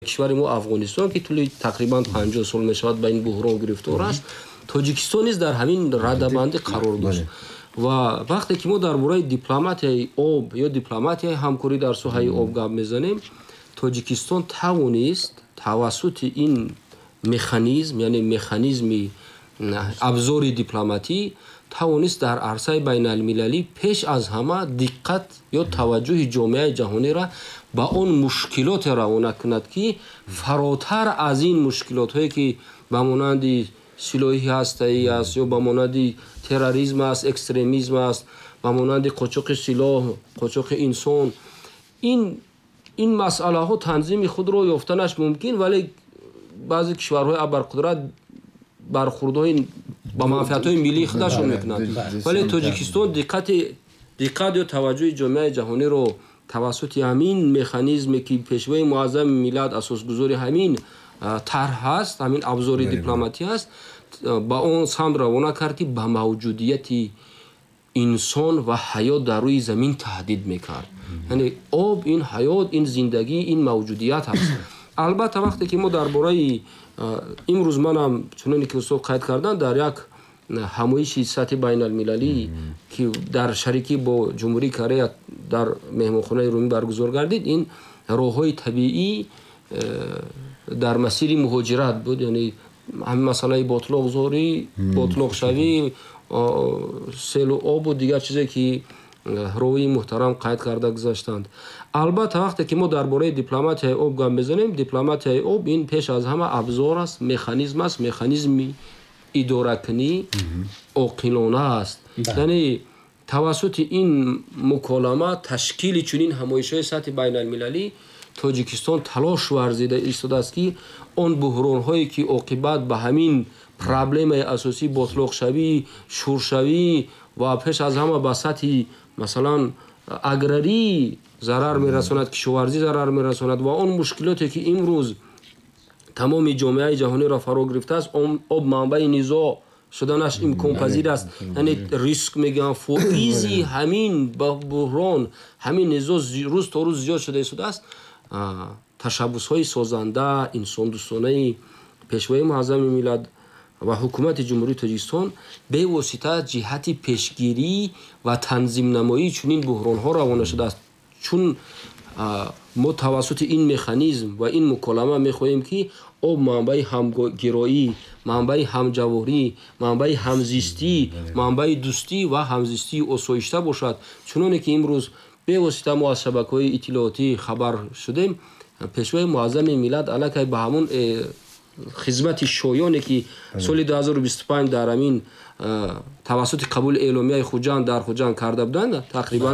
کشور ما افغانستان که طولی تقریبا 50 سال میشود به این بحران گرفتار است، تاجیکستان نیز در همین رده‌بندی قرار داشت و وقتی که ما درباره دیپلماتیای آب یا دیپلماتیای همکاری در ساحه آب گپ میزنیم، تاجیکستان توانست توسط این مکانیزم، یعنی مکانیزم ابزار دیپلماتی، توانست در عرصه بین المللی پیش از همه دقت یا توجه جامعه جهانی را با اون مشکلات روانه کند که فراتر از این مشکلات هایی که به مانند سلاح هسته‌ای است یا به مانند تروریسم است، اکستریمیسم است، به مانند قاچاق سلاح، قاچاق انسان، این مسئله ها تنظیم خود را یافتنش ممکن، ولی بعضی کشورهای ابرقدرت برخوردهای با منفعت‌های ملی خودشون میکنند، ولی تاجیکستان دقت یا توجه جامعه جهانی رو توسط همین مکانیزمی که پیشوای معظم ملت اساسگذار همین طرح هست، همین ابزار دیپلماتی است، با اون سمت روانه کرد که به موجودیت انسان و حیات در روی زمین تهدید میکرد. یعنی آب این حیات، این زندگی، این موجودیت هست. البته وقتی که ما درباره امروز منم چنانی که استاد قید کردن در یک همایش سطح بین المللی که در شریکی با جمهوری کره در مهمانخانه رومی برگزار گردید، این راههای طبیعی در مسیر مهاجرت بود، یعنی همین مسئله باطلاق زاری، باطلاق شوی، سیل و آب و دیگر چیزی که روی محترم قید کرده گذاشتند. البته وقتی که ما درباره دیپلماتیای آب گپ میزنیم، دیپلماتیای آب این پیش از همه ابزار است، مکانیزم است، مکانیزمی اداره کنی عاقلانه است. یعنی توسط این مکالمه تشکیل چنین همایش‌های سطح بین المللی تاجیکستان تلاش ورزیده ایستاده است که آن بحران‌هایی که عاقبت به همین پرابلم اساسی باطلاق شوی، شورشوی و پیش از همه به سطح مثلا اگراری ضرر میرساند، کشاورزی ضرر میرساند و آن مشکلاتی که امروز تمام جامعه جهانی را فرا گرفته است، آب منبع نزاع شدنش امکان پذیر است. یعنی ریسک میگن فوریزی همین بحران، همین نزاع روز تا روز زیاد شده است. تشبس های سازنده، انسان دوستانه پیشوای معظم ملت و حکومت جمهوری تاجیکستان به واسطه جهت پیشگیری و تنظیم نمایی چنین بحران ها روانه شده است. چون ما توسط این مکانیزم و این مکالمه میخواهیم که آب منبع همگرایی، منبع همجواری، منبع همزیستی، منبع دوستی و همزیستی آسایشته باشد. چنانه که امروز به واسطه ما از شبکه‌های اطلاعاتی خبر شدیم، پیشوای معظم ملت علیه به همون خدمت شایانی که سال 2025 در همین توسط قبول اعلامیه خوجند در خوجند کرده بودند، تقریبا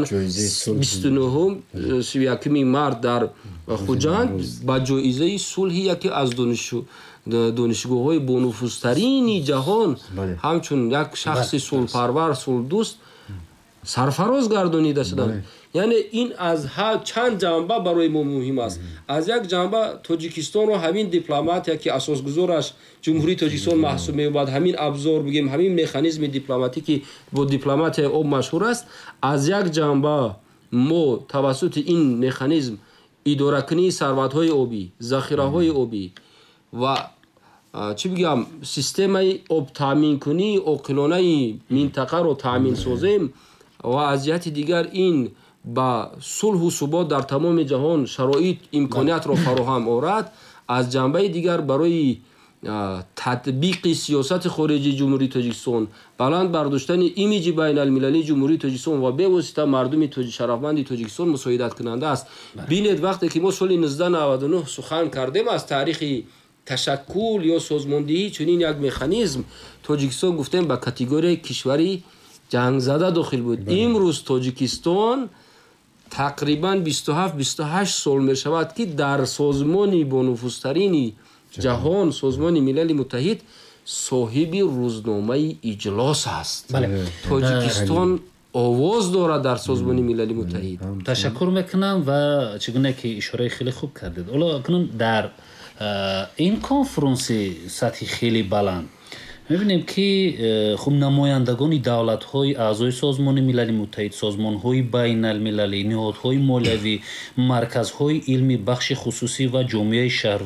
29 مرد در خوجند با جایزه صلحی یکی از دانشگاه‌های بانفوذترین جهان همچون یک شخص صلح پرور، صلح دوست سرفراز گردانیده شدند. یعنی این از چند جنبه برای ما مهم است. از یک جنبه تاجیکستان رو همین دیپلماتیا که اساسگذارش جمهوری تاجیکستان محسوب می‌شود، همین ابزار بگیم، همین مکانیزم دیپلماتیکی با دیپلماتیا آب مشهور است. از یک جنبه ما توسط این مکانیزم اداره کنی ثروت‌های آبی، ذخیره‌های آبی و چی بگم سیستم آب تامین کنی عاقلانه منطقه رو تامین سازیم و از جهت دیگر این با صلح و ثبات در تمام جهان شرایط امکانیت را فراهم آورد. از جنبه دیگر برای تطبیق سیاست خارجی جمهوری تاجیکستان، بلند برداشتن ایمیج بین المللی جمهوری تاجیکستان و به واسطه مردم شرفمند تاجیکستان مساعدت کننده است. بینید وقتی که ما سال 1999 سخن کردیم از تاریخ تشکل یا سازماندهی چنین یک مکانیزم، تاجیکستان گفتیم به کاتگوری کشوری جنگ زده داخل بود. امروز تاجیکستان تقریبا 27-28 سال می شود که در سازمان با نفوذترین جهان، سازمان ملل متحد، صاحب روزنامه اجلاس است. تاجیکستان آواز دارد در سازمان ملل متحد. تشکر میکنم و چگونه که اشاره خیلی خوب کردید. حالا اکنون در این کنفرانس سطحی خیلی بلند می‌بینیم که خب نمایندگان دولت‌های اعضای سازمان ملل متحد، سازمان‌های بین‌المللی، نهادهای مالیوی، مرکزهای علمی، بخش خصوصی و جامعه شهر